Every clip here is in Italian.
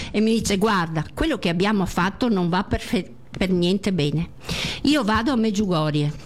e mi dice: guarda, quello che abbiamo fatto non va per niente bene, io vado a Medjugorje.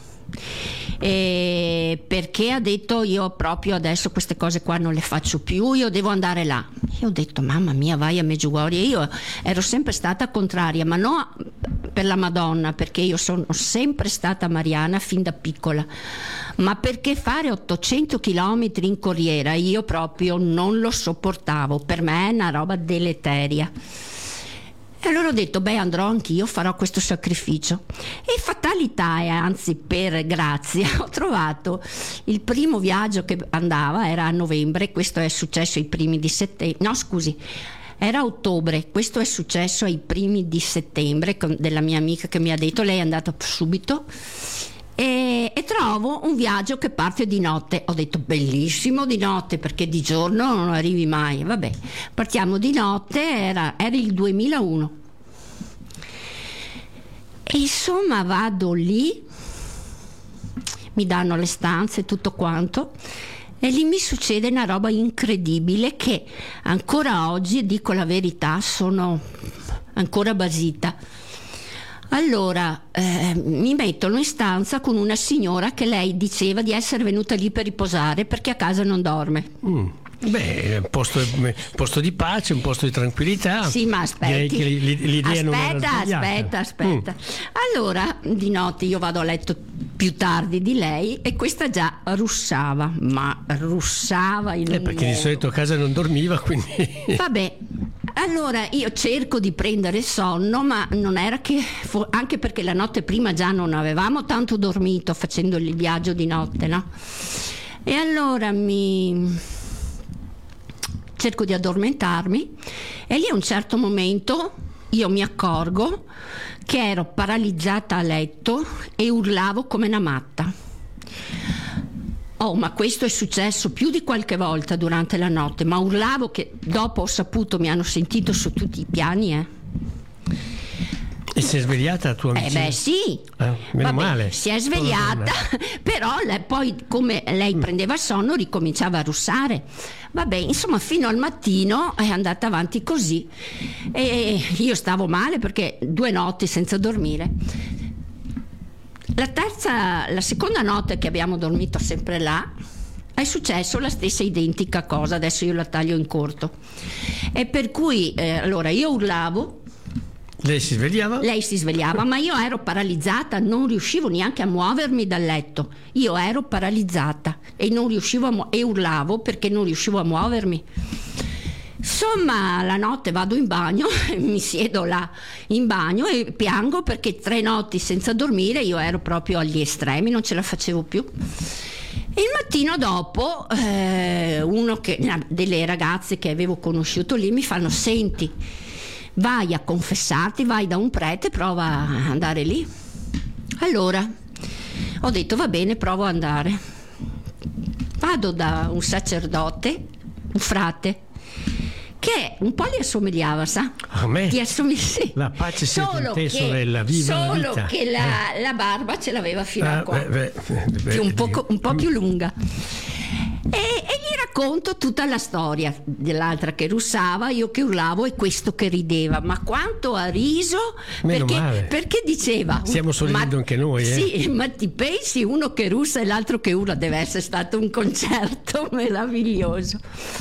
Perché ha detto: io proprio adesso queste cose qua non le faccio più, io devo andare là. Io ho detto: mamma mia, vai a Medjugorje. Io ero sempre stata contraria, ma no per la Madonna, perché io sono sempre stata mariana fin da piccola, ma perché fare 800 chilometri in corriera io proprio non lo sopportavo, per me è una roba deleteria. E allora ho detto: beh, andrò anch'io, farò questo sacrificio. E fatalità, e anzi per grazia, ho trovato il primo viaggio che andava, era a novembre, questo è successo ai primi di settembre, no scusi, era a ottobre, questo è successo ai primi di settembre, della mia amica che mi ha detto: lei è andata subito. E trovo un viaggio che parte di notte. Ho detto: bellissimo di notte, perché di giorno non arrivi mai. Vabbè, partiamo di notte, era il 2001 e insomma vado lì, mi danno le stanze, tutto quanto, e lì mi succede una roba incredibile che ancora oggi, dico la verità, sono ancora basita. Allora mi mettono in stanza con una signora che lei diceva di essere venuta lì per riposare perché a casa non dorme. Beh, posto di pace, un posto di tranquillità. Sì, ma aspetti. Direi che l'idea non era sbagliata. Aspetta. Allora, di notte io vado a letto più tardi di lei e questa già russava in un perché di solito a casa non dormiva, quindi... Vabbè, allora io cerco di prendere sonno, ma non era che... anche perché la notte prima già non avevamo tanto dormito facendo il viaggio di notte, no? E allora cerco di addormentarmi e lì a un certo momento io mi accorgo che ero paralizzata a letto e urlavo come una matta. Ma questo è successo più di qualche volta durante la notte, ma urlavo che dopo ho saputo, mi hanno sentito su tutti i piani. E si è svegliata la tua amica? Beh sì, meno male. Si è svegliata, però poi come lei prendeva sonno ricominciava a russare. Vabbè, insomma, fino al mattino è andata avanti così e io stavo male perché 2 notti senza dormire. La seconda notte che abbiamo dormito sempre là è successo la stessa identica cosa, adesso io la taglio in corto. E per cui allora io urlavo. Lei si svegliava? Lei si svegliava, ma io ero paralizzata, non riuscivo neanche a muovermi dal letto. Io ero paralizzata e non riuscivo e urlavo perché non riuscivo a muovermi. Insomma, la notte vado in bagno, mi siedo là in bagno e piango perché 3 notti senza dormire io ero proprio agli estremi, non ce la facevo più. E il mattino dopo delle ragazze che avevo conosciuto lì mi fanno: senti, vai a confessarti, vai da un prete, prova a andare lì. Allora ho detto: va bene, provo ad andare. Vado da un sacerdote, un frate, che un po' gli assomigliava, sa? A me? Sì. La pace sia con te, sorella, viva la vita. Solo che la barba ce l'aveva fino a qua, un po' più lunga. E gli racconto tutta la storia dell'altra che russava, io che urlavo e questo che rideva. Ma quanto ha riso, perché diceva: stiamo sorridendo anche noi, Sì, ma ti pensi, uno che russa e l'altro che urla, deve essere stato un concerto meraviglioso.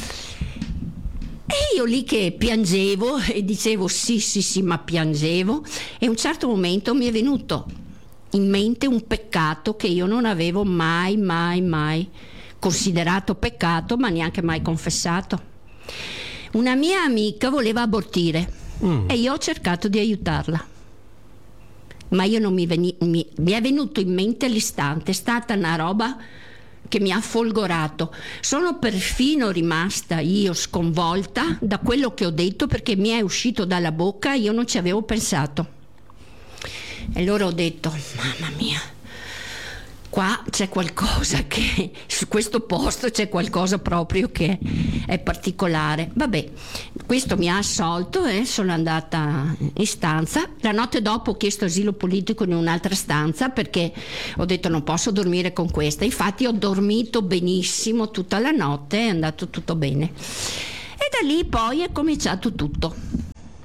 E io lì che piangevo e dicevo sì, ma piangevo, e a un certo momento mi è venuto in mente un peccato che io non avevo mai considerato peccato, ma neanche mai confessato. Una mia amica voleva abortire e io ho cercato di aiutarla, ma io non mi è venuto in mente all'istante. È stata una roba che mi ha folgorato. Sono perfino rimasta io sconvolta da quello che ho detto, perché mi è uscito dalla bocca e io non ci avevo pensato. E allora ho detto: mamma mia, qua c'è qualcosa che, su questo posto c'è qualcosa proprio che è particolare. Vabbè, questo mi ha assolto e sono andata in stanza. La notte dopo ho chiesto asilo politico in un'altra stanza perché ho detto: non posso dormire con questa. Infatti ho dormito benissimo tutta la notte, è andato tutto bene. E da lì poi è cominciato tutto.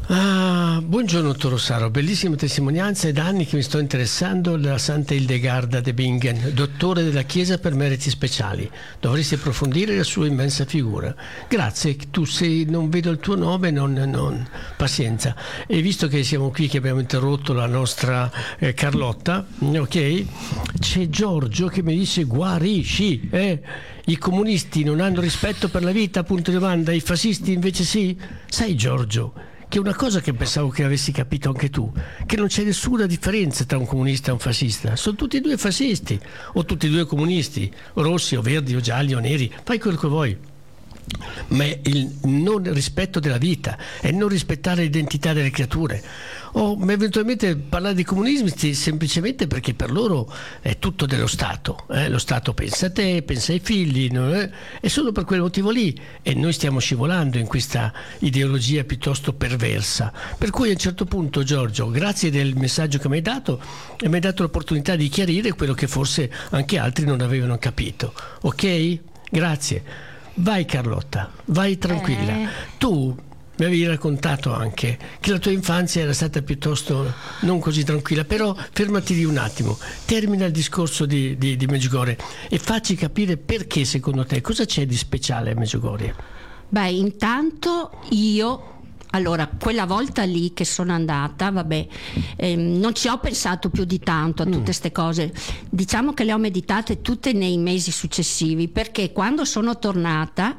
Buongiorno dottor Rossaro, bellissima testimonianza. È da anni che mi sto interessando della Santa Hildegarda de Bingen, dottore della Chiesa per meriti speciali. Dovresti approfondire la sua immensa figura. Grazie, tu se non vedo il tuo nome, non pazienza. E visto che siamo qui, che abbiamo interrotto la nostra Carlotta, ok? C'è Giorgio che mi dice guarisci, I comunisti non hanno rispetto per la vita, punto di domanda, i fascisti invece sì? Sai Giorgio, che è una cosa che pensavo che avessi capito anche tu, che non c'è nessuna differenza tra un comunista e un fascista, sono tutti e due fascisti, o tutti e due comunisti, o rossi o verdi o gialli o neri, fai quello che vuoi. Ma è il non rispetto della vita, è non rispettare l'identità delle creature, o eventualmente parlare di comunisti semplicemente perché per loro è tutto dello Stato, lo Stato pensa a te, pensa ai figli, è solo per quel motivo lì, e noi stiamo scivolando in questa ideologia piuttosto perversa, per cui a un certo punto Giorgio, grazie del messaggio che mi hai dato, e mi hai dato l'opportunità di chiarire quello che forse anche altri non avevano capito, ok? Grazie. Vai Carlotta, vai tranquilla. Tu mi avevi raccontato anche che la tua infanzia era stata piuttosto non così tranquilla, però fermati lì un attimo, termina il discorso di Medjugorje e facci capire perché secondo te, cosa c'è di speciale a Medjugorje? Beh, intanto allora, quella volta lì che sono andata, non ci ho pensato più di tanto a tutte queste cose. Diciamo che le ho meditate tutte nei mesi successivi, perché quando sono tornata,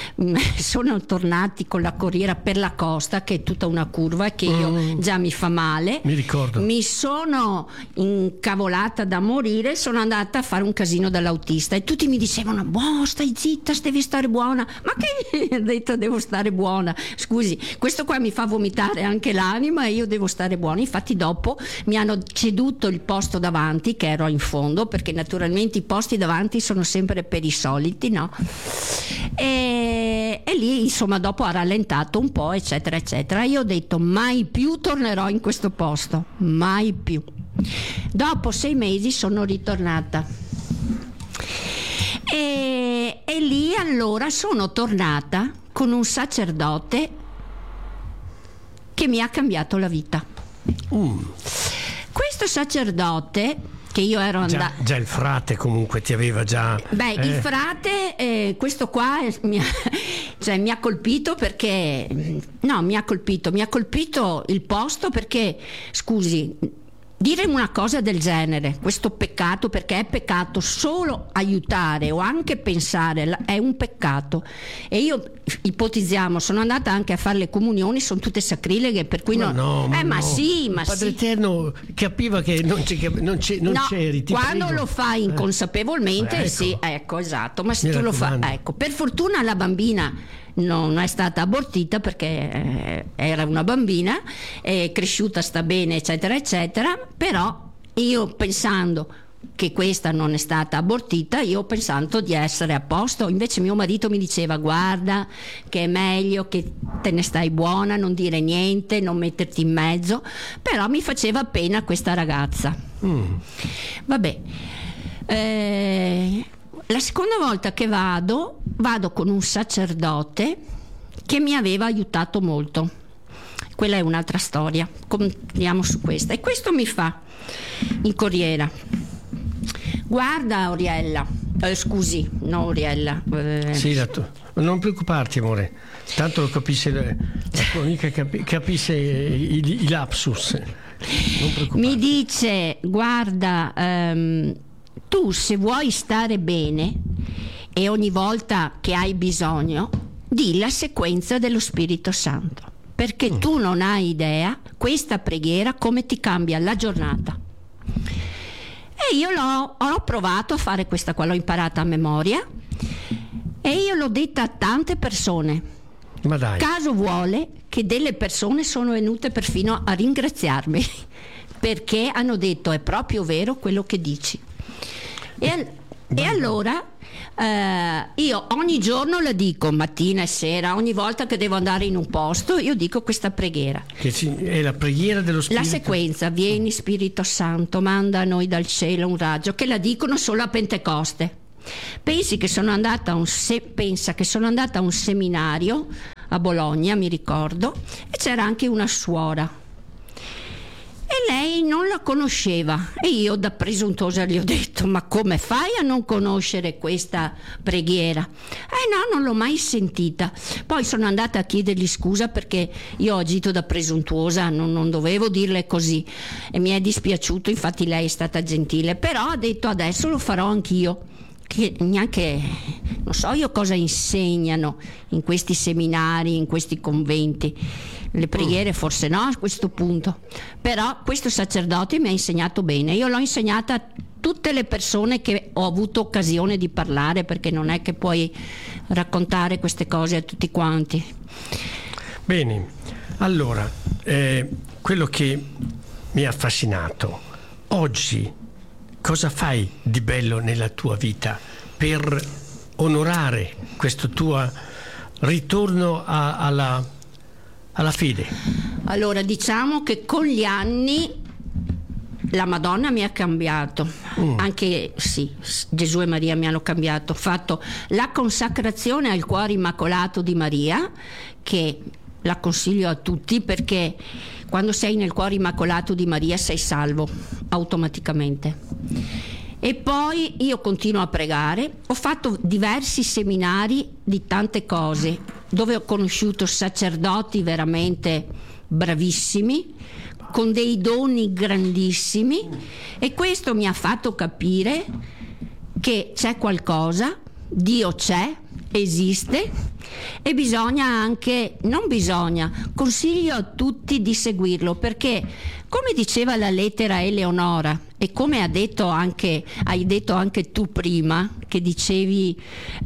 sono tornati con la corriera per la costa, che è tutta una curva che io già mi fa male. Mi ricordo. Mi sono incavolata da morire, sono andata a fare un casino dall'autista e tutti mi dicevano: boh, stai zitta, devi stare buona. Ma che ho detto devo stare buona? Scusi, questo qua mi fa vomitare anche l'anima e io devo stare buona. Infatti dopo mi hanno ceduto il posto davanti, che ero in fondo, perché naturalmente i posti davanti sono sempre per i soliti, no? E lì insomma dopo ha rallentato un po', eccetera eccetera. Io ho detto mai più tornerò in questo posto, mai più. Dopo 6 mesi sono ritornata e lì allora sono tornata con un sacerdote che mi ha cambiato la vita. Questo sacerdote, che io ero andata... Già il frate comunque ti aveva già... Il frate, questo qua mi ha colpito perché... No, mi ha colpito il posto perché, scusi, dire una cosa del genere, questo peccato, perché è peccato solo aiutare o anche pensare, è un peccato. E io ipotizziamo, sono andata anche a fare le comunioni, sono tutte sacrileghe, per cui sì, ma il Padre sì. Eterno capiva che non c'eri. Quando lo fai inconsapevolmente, ecco. Sì, ecco, esatto. Ma se tu lo fai, ecco, per fortuna la bambina non è stata abortita perché era una bambina, è cresciuta, sta bene, eccetera eccetera, però io pensando che questa non è stata abortita, io ho pensato di essere a posto. Invece mio marito mi diceva: guarda che è meglio che te ne stai buona, non dire niente, non metterti in mezzo. Però mi faceva pena questa ragazza. La seconda volta che vado con un sacerdote che mi aveva aiutato molto. Quella è un'altra storia, continuiamo su questa. E questo mi fa in corriera: guarda Oriella, scusi, no Oriella. Sì, non preoccuparti amore, tanto lo capisce la tua amica, capisce i lapsus. Non preoccuparti. Mi dice: guarda, tu se vuoi stare bene e ogni volta che hai bisogno, di la sequenza dello Spirito Santo, perché tu non hai idea questa preghiera come ti cambia la giornata. E io ho provato a fare questa qua, l'ho imparata a memoria e io l'ho detta a tante persone. Ma dai. Caso vuole che delle persone sono venute perfino a ringraziarmi perché hanno detto: è proprio vero quello che dici. E allora io ogni giorno la dico, mattina e sera, ogni volta che devo andare in un posto io dico questa preghiera, che è la preghiera dello Spirito. La sequenza: vieni Spirito Santo, manda a noi dal cielo un raggio, che la dicono solo a Pentecoste. Pensa che sono andata a un seminario a Bologna, mi ricordo, e c'era anche una suora. E lei non la conosceva e io da presuntuosa gli ho detto: ma come fai a non conoscere questa preghiera? No, non l'ho mai sentita. Poi sono andata a chiedergli scusa perché io ho agito da presuntuosa, non dovevo dirle così e mi è dispiaciuto, infatti lei è stata gentile, però ha detto: adesso lo farò anch'io. Che neanche, non so io cosa insegnano in questi seminari, in questi conventi. Le preghiere forse no a questo punto, però questo sacerdote mi ha insegnato bene. Io l'ho insegnata a tutte le persone che ho avuto occasione di parlare, perché non è che puoi raccontare queste cose a tutti quanti. Bene, allora quello che mi ha affascinato oggi, cosa fai di bello nella tua vita per onorare questo tuo ritorno alla fede? Allora, diciamo che con gli anni la Madonna mi ha cambiato, anche sì, Gesù e Maria mi hanno cambiato. Ho fatto la consacrazione al cuore immacolato di Maria, che la consiglio a tutti, perché quando sei nel cuore immacolato di Maria sei salvo automaticamente. E poi io continuo a pregare. Ho fatto diversi seminari di tante cose, dove ho conosciuto sacerdoti veramente bravissimi, con dei doni grandissimi, e questo mi ha fatto capire che c'è qualcosa, Dio c'è, esiste, e bisogna anche, non bisogna, consiglio a tutti di seguirlo, perché come diceva la lettera a Eleonora, e come hai detto anche tu prima, che dicevi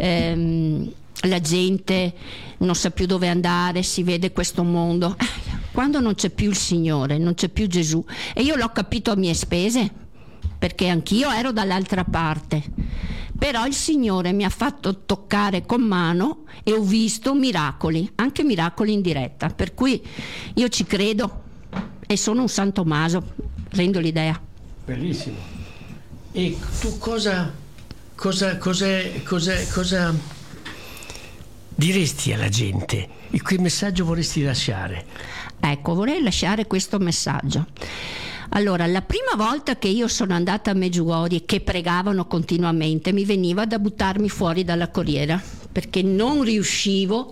la gente non sa più dove andare, si vede questo mondo, quando non c'è più il Signore, non c'è più Gesù, e io l'ho capito a mie spese, perché anch'io ero dall'altra parte, però il Signore mi ha fatto toccare con mano e ho visto miracoli, anche miracoli in diretta, per cui io ci credo e sono un San Tommaso, rendo l'idea. Bellissimo. E tu cosa diresti alla gente? E che messaggio vorresti lasciare? Ecco, vorrei lasciare questo messaggio. Allora, la prima volta che io sono andata a Medjugorje, che pregavano continuamente, mi veniva da buttarmi fuori dalla corriera, perché non riuscivo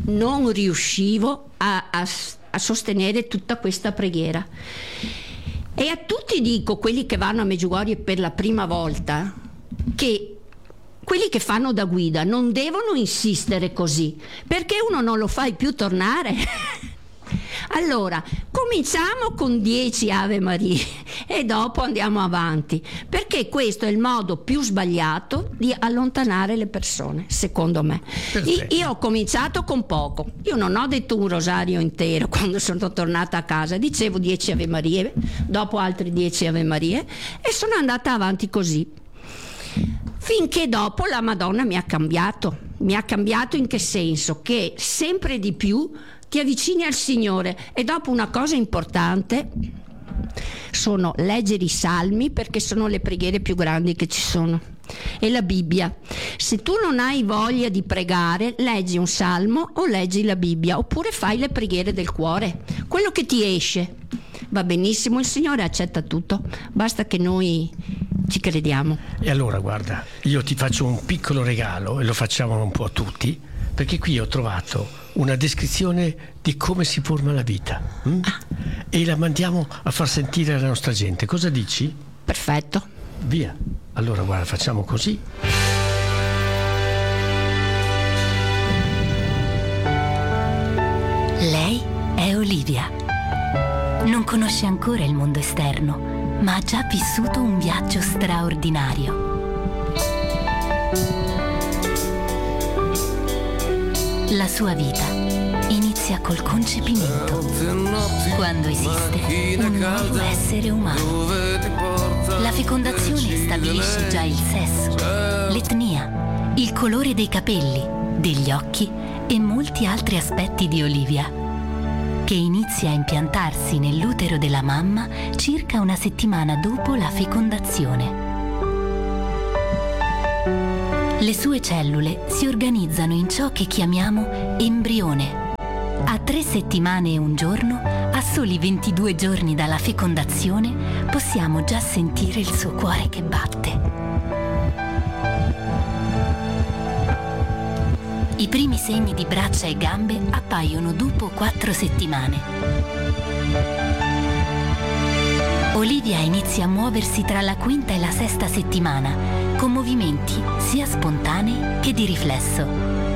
a sostenere tutta questa preghiera. E a tutti dico, quelli che vanno a Medjugorje per la prima volta, che quelli che fanno da guida non devono insistere così, perché uno non lo fai più tornare. Allora, cominciamo con 10 Ave Maria e dopo andiamo avanti, perché questo è il modo più sbagliato di allontanare le persone, secondo me. Io ho cominciato con poco, io non ho detto un rosario intero quando sono tornata a casa, dicevo 10 Ave Marie, dopo altri 10 Ave Marie, e sono andata avanti così, finché dopo la Madonna mi ha cambiato. Mi ha cambiato in che senso? Che sempre di più ti avvicini al Signore, e dopo una cosa importante sono leggere i salmi, perché sono le preghiere più grandi che ci sono, e la Bibbia. Se tu non hai voglia di pregare, leggi un salmo o leggi la Bibbia, oppure fai le preghiere del cuore, quello che ti esce va benissimo, il Signore accetta tutto, basta che noi ci crediamo. E allora guarda, io ti faccio un piccolo regalo, e lo facciamo un po' a tutti, perché qui ho trovato una descrizione di come si forma la vita, e la mandiamo a far sentire alla nostra gente. Cosa dici? Perfetto. Via. Allora guarda, facciamo così. Lei è Olivia. Non conosce ancora il mondo esterno, ma ha già vissuto un viaggio straordinario. La sua vita inizia col concepimento, quando esiste un nuovo essere umano. La fecondazione stabilisce già il sesso, l'etnia, il colore dei capelli, degli occhi e molti altri aspetti di Olivia, che inizia a impiantarsi nell'utero della mamma circa una settimana dopo la fecondazione. Le sue cellule si organizzano in ciò che chiamiamo embrione, A 3 settimane e un giorno, a soli 22 giorni dalla fecondazione, possiamo già sentire il suo cuore che batte. I primi segni di braccia e gambe appaiono dopo 4 settimane. Olivia inizia a muoversi tra la 5ª e la 6ª settimana, con movimenti sia spontanei che di riflesso.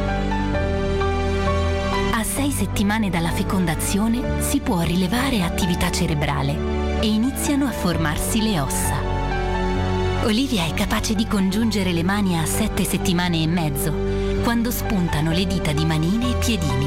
A 6 settimane dalla fecondazione si può rilevare attività cerebrale e iniziano a formarsi le ossa. Olivia è capace di congiungere le mani a 7 settimane e mezzo, quando spuntano le dita di manine e piedini.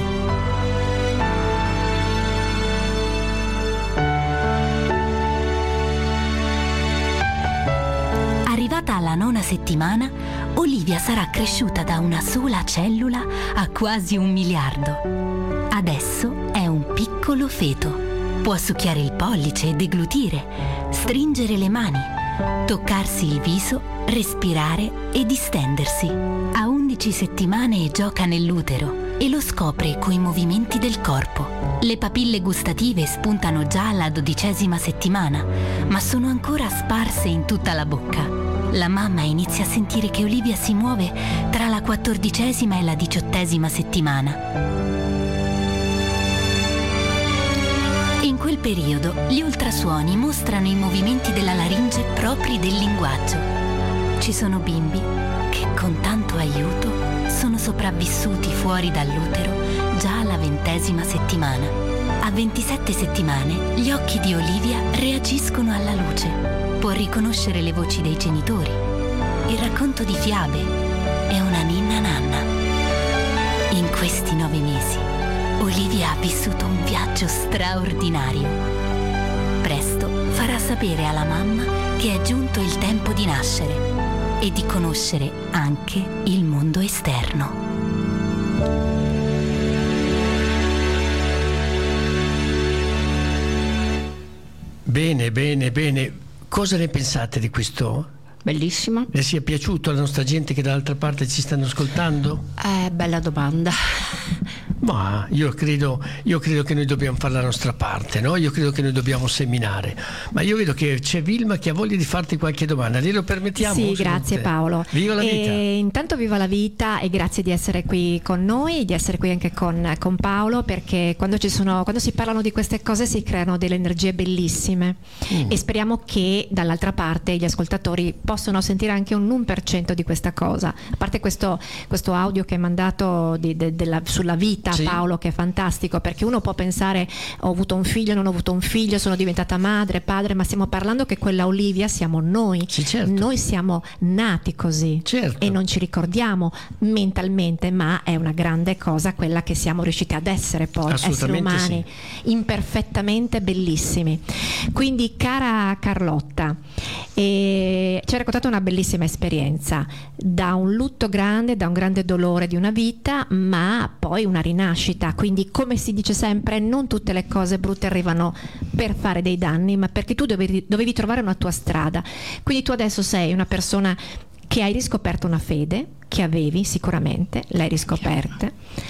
Arrivata alla 9ª settimana, Olivia sarà cresciuta da una sola cellula a quasi 1 miliardo. Adesso è un piccolo feto. Può succhiare il pollice e deglutire, stringere le mani, toccarsi il viso, respirare e distendersi. A 11 settimane gioca nell'utero e lo scopre coi movimenti del corpo. Le papille gustative spuntano già alla 12ª settimana, ma sono ancora sparse in tutta la bocca. La mamma inizia a sentire che Olivia si muove tra la 14ª e la 18ª settimana. In quel periodo gli ultrasuoni mostrano i movimenti della laringe propri del linguaggio. Ci sono bimbi che con tanto aiuto sono sopravvissuti fuori dall'utero già alla 20ª settimana. A 27 settimane gli occhi di Olivia reagiscono alla luce. Può riconoscere le voci dei genitori, il racconto di fiabe e una ninna nanna. In questi 9 mesi Olivia ha vissuto un viaggio straordinario. Presto farà sapere alla mamma che è giunto il tempo di nascere e di conoscere anche il mondo esterno. Bene, bene, bene. Cosa ne pensate di questo? Bellissima. Le sia piaciuto alla nostra gente che dall'altra parte ci stanno ascoltando? Bella domanda. Ma io credo che noi dobbiamo fare la nostra parte, no? Io credo che noi dobbiamo seminare. Ma io vedo che c'è Vilma che ha voglia di farti qualche domanda. Glielo permettiamo? Sì, grazie Paolo. Viva la vita! Intanto viva la vita e grazie di essere qui con noi, di essere qui anche con Paolo, perché quando si parlano di queste cose si creano delle energie bellissime e speriamo che dall'altra parte gli ascoltatori possano sentire anche un 1% di questa cosa. A parte questo audio che hai mandato sulla vita, sì. Paolo, che è fantastico, perché uno può pensare ho avuto un figlio, non ho avuto un figlio, sono diventata madre, padre, ma stiamo parlando che quella Olivia siamo noi. Sì, certo. Noi siamo nati così, certo. E non ci ricordiamo mentalmente, ma è una grande cosa quella che siamo riusciti ad essere poi, esseri umani, sì. Imperfettamente bellissimi. Quindi cara Carlotta, ci ha raccontato una bellissima esperienza, da un lutto grande, da un grande dolore di una vita, ma poi una rinascita. Quindi, come si dice sempre, non tutte le cose brutte arrivano per fare dei danni, ma perché tu dovevi trovare una tua strada. Quindi tu adesso sei una persona che hai riscoperto una fede che avevi sicuramente, l'hai riscoperta,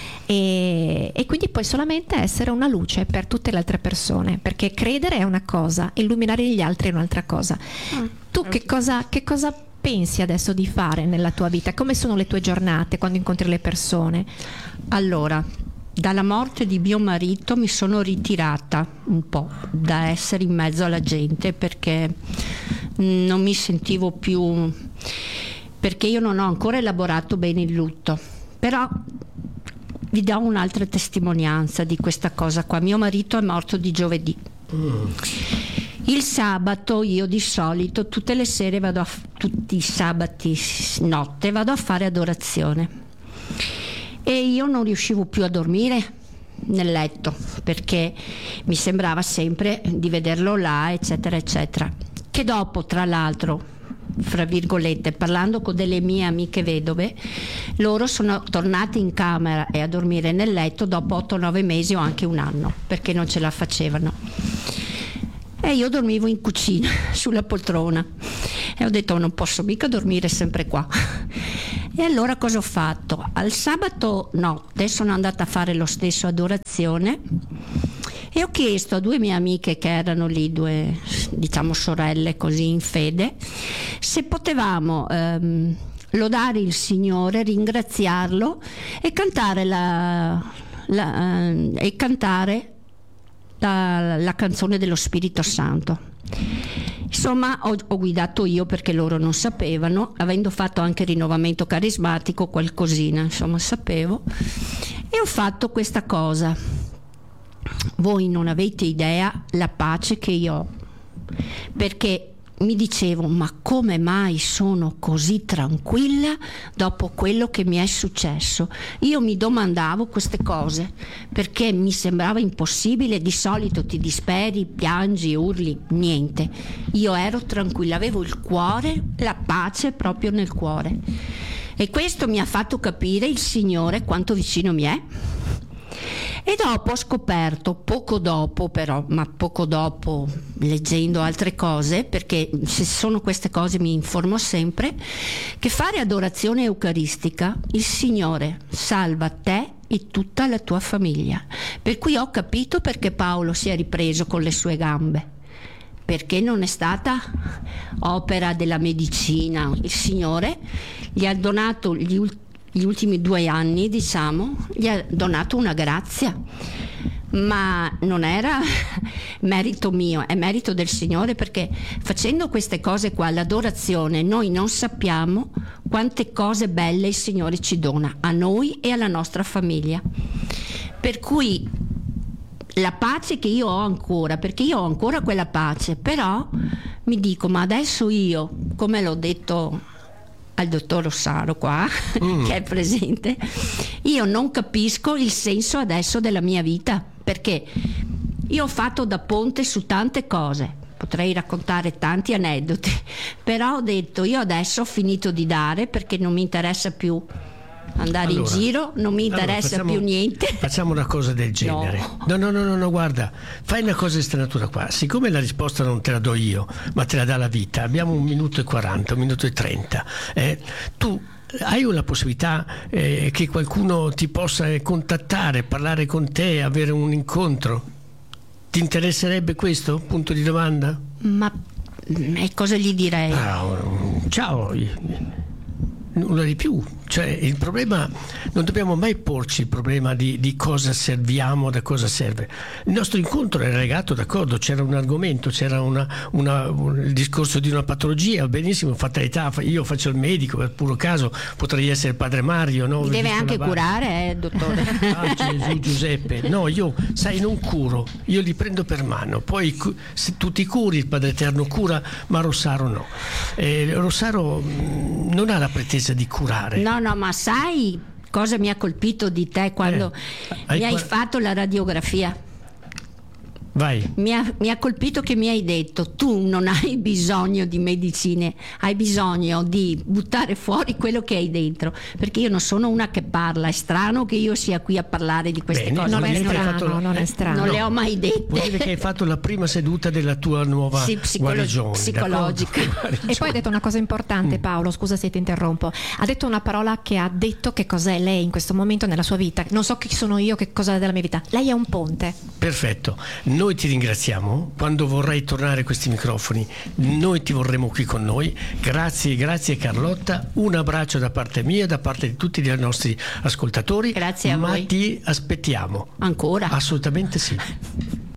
e quindi puoi solamente essere una luce per tutte le altre persone, perché credere è una cosa, illuminare gli altri è un'altra cosa. Tu che cosa pensi adesso di fare nella tua vita? Come sono le tue giornate quando incontri le persone? Allora, dalla morte di mio marito mi sono ritirata un po' da essere in mezzo alla gente, perché non mi sentivo più, perché io non ho ancora elaborato bene il lutto. Però vi do un'altra testimonianza di questa cosa qua. Mio marito è morto di giovedì. Il sabato io di solito tutte le sere tutti i sabati notte vado a fare adorazione, e io non riuscivo più a dormire nel letto perché mi sembrava sempre di vederlo là, eccetera eccetera. Che dopo, tra l'altro, fra virgolette, parlando con delle mie amiche vedove, loro sono tornate in camera e a dormire nel letto dopo 8-9 mesi o anche un anno, perché non ce la facevano. E io dormivo in cucina sulla poltrona e ho detto non posso mica dormire sempre qua. E allora cosa ho fatto? Al sabato no, adesso sono andata a fare lo stesso adorazione e ho chiesto a 2 mie amiche che erano lì, 2 diciamo sorelle così in fede, se potevamo lodare il Signore, ringraziarlo e cantare la canzone dello Spirito Santo. Insomma, ho guidato io perché loro non sapevano, avendo fatto anche rinnovamento carismatico, qualcosina, insomma, sapevo, e ho fatto questa cosa. Voi non avete idea la pace che io ho, perché mi dicevo, ma come mai sono così tranquilla dopo quello che mi è successo? Io mi domandavo queste cose perché mi sembrava impossibile. Di solito ti disperi, piangi, urli, niente. Io ero tranquilla, avevo il cuore, la pace proprio nel cuore, e questo mi ha fatto capire il Signore quanto vicino mi è. E dopo ho scoperto, poco dopo, leggendo altre cose, perché se sono queste cose mi informo sempre, che fare adorazione eucaristica il Signore salva te e tutta la tua famiglia. Per cui ho capito perché Paolo si è ripreso con le sue gambe, perché non è stata opera della medicina. Il Signore gli ha donato gli ultimi 2 anni, diciamo, gli ha donato una grazia, ma non era merito mio, è merito del Signore, perché facendo queste cose qua, l'adorazione, noi non sappiamo quante cose belle il Signore ci dona a noi e alla nostra famiglia. Per cui la pace che io ho ancora, perché io ho ancora quella pace, però mi dico, ma adesso io, come l'ho detto al dottor Rossaro qua, che è presente, io non capisco il senso adesso della mia vita, perché io ho fatto da ponte su tante cose, potrei raccontare tanti aneddoti, però ho detto, io adesso ho finito di dare, perché non mi interessa più andare in giro, non mi interessa più niente. Facciamo una cosa del genere. No, guarda, fai una cosa di questa natura qua. Siccome la risposta non te la do io, ma te la dà la vita, abbiamo 1 minuto e 40, 1 minuto e 30. Tu hai una possibilità che qualcuno ti possa contattare, parlare con te, avere un incontro? Ti interesserebbe questo? Punto di domanda? Ma cosa gli direi? Ciao. Nulla di più. Cioè, il problema, non dobbiamo mai porci il problema di cosa serviamo, da cosa serve. Il nostro incontro era legato, d'accordo, c'era un argomento, c'era il discorso di una patologia, benissimo, fatalità, io faccio il medico, per puro caso potrei essere padre Mario, no? Mi deve anche curare, dottore. Gesù Giuseppe, no, io sai, non curo, io li prendo per mano, poi se tu ti curi, il Padre Eterno cura, ma Rossaro no. Rossaro non ha la pretesa di curare. No, ma sai cosa mi ha colpito di te quando mi hai fatto la radiografia? Vai. Mi ha colpito che mi hai detto, tu non hai bisogno di medicine, hai bisogno di buttare fuori quello che hai dentro, perché io non sono una che parla. È strano che io sia qui a parlare di queste cose. Non è strano. Non le ho mai dette. Vuol dire che hai fatto la prima seduta della tua nuova guarigione psicologica. E poi ha detto una cosa importante, Paolo, scusa se ti interrompo, ha detto una parola che ha detto che cos'è lei in questo momento nella sua vita. Non so chi sono io, che cosa è della mia vita. Lei è un ponte. Perfetto. Noi ti ringraziamo. Quando vorrai tornare a questi microfoni, noi ti vorremo qui con noi. Grazie Carlotta. Un abbraccio da parte mia, da parte di tutti i nostri ascoltatori. Grazie a voi. Ma ti aspettiamo. Ancora? Assolutamente sì.